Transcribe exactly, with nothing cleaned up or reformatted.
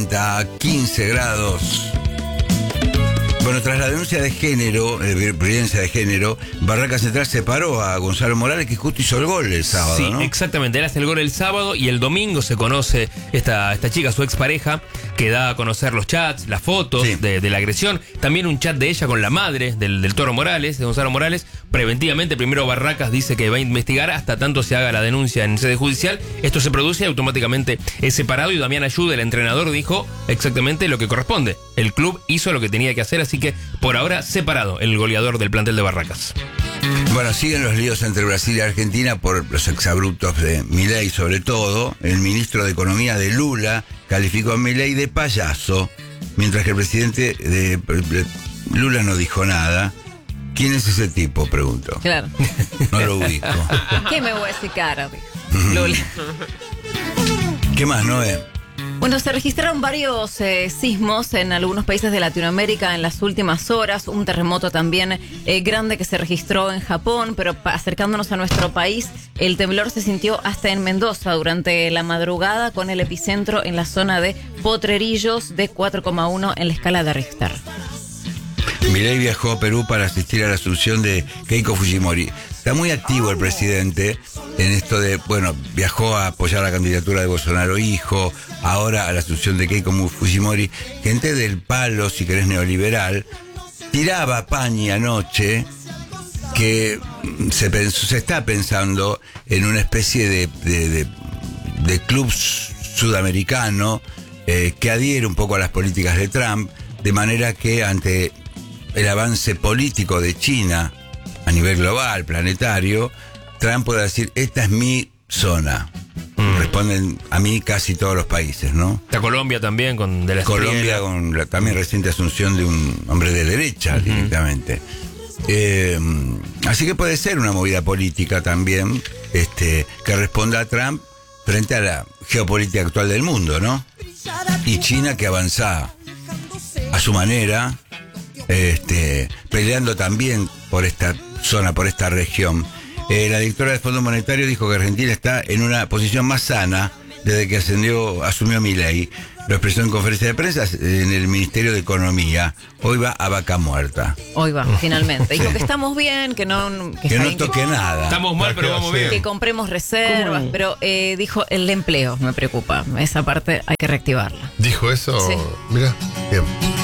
treinta, quince grados. Bueno, tras la denuncia de género, eh, violencia de género, Barracas Central separó a Gonzalo Morales, que justo hizo el gol el sábado, sí, ¿no? Exactamente, él hace el gol el sábado y el domingo se conoce esta, esta chica, su expareja, que da a conocer los chats, las fotos sí. de, de la agresión. También un chat de ella con la madre del, del Toro Morales, de Gonzalo Morales. Preventivamente, primero Barracas dice que va a investigar hasta tanto se haga la denuncia en sede judicial. Esto se produce y automáticamente es separado, y Damián Ayuda, el entrenador, dijo exactamente lo que corresponde. El club hizo lo que tenía que hacer, así que por ahora separado el goleador del plantel de Barracas. Bueno, siguen los líos entre Brasil y Argentina por los exabruptos de Milei, sobre todo. El ministro de Economía de Lula calificó a Milei de payaso, mientras que el presidente de Lula no dijo nada. ¿Quién es ese tipo?, preguntó. Claro. No lo ubico. ¿Qué me voy a decir cara? Lula. ¿Qué más, Noé? Bueno, se registraron varios eh, sismos en algunos países de Latinoamérica en las últimas horas. Un terremoto también eh, grande que se registró en Japón, pero acercándonos a nuestro país, el temblor se sintió hasta en Mendoza durante la madrugada, con el epicentro en la zona de Potrerillos de cuatro coma uno en la escala de Richter. Milei viajó a Perú para asistir a la asunción de Keiko Fujimori. Está muy activo el presidente en esto de, bueno, viajó a apoyar la candidatura de Bolsonaro hijo, ahora a la asunción de Keiko Fujimori. Gente del palo, si querés, neoliberal, tiraba pañi anoche que se, pensó, se está pensando en una especie de, de, de, de club sudamericano eh, que adhiere un poco a las políticas de Trump, de manera que ante el avance político de China a nivel global, planetario, Trump puede decir, esta es mi zona. Mm. Responden a mí casi todos los países, ¿no? Está Colombia también, con de la Colombia estrella. Con la también reciente asunción de un hombre de derecha, uh-huh. directamente. Eh, así que puede ser una movida política también, este, que responda a Trump frente a la geopolítica actual del mundo, ¿no? Y China, que avanza a su manera, este, peleando también por esta zona, por esta región. Eh, la directora del Fondo Monetario dijo que Argentina está en una posición más sana desde que ascendió, asumió Milei. Lo expresó en conferencia de prensa en el Ministerio de Economía. Hoy va a vaca muerta. Hoy va, finalmente. Dijo que estamos bien, que no... Que, que no toque que, nada. Estamos mal, pero vamos bien. Que compremos reservas, pero eh, dijo el empleo me preocupa. Esa parte hay que reactivarla. ¿Dijo eso? Sí. Mira, bien.